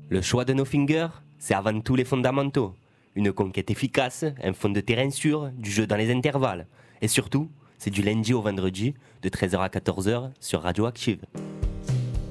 Le choix de nos fingers, c'est avant tout les fondamentaux. Une conquête efficace, un fond de terrain sûr, du jeu dans les intervalles. Et surtout, c'est du lundi au vendredi, de 13h à 14h sur Radioactive.